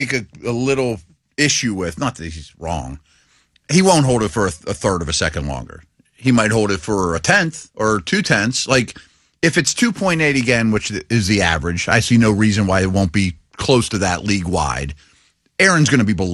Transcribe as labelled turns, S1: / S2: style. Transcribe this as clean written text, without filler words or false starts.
S1: a little issue with, not that he's wrong, he won't hold it for a third of a second longer. He might hold it for a tenth or 2/10. Like, if it's 2.8 again, which is the average, I see no reason why it won't be close to that league-wide. Aaron's going to be below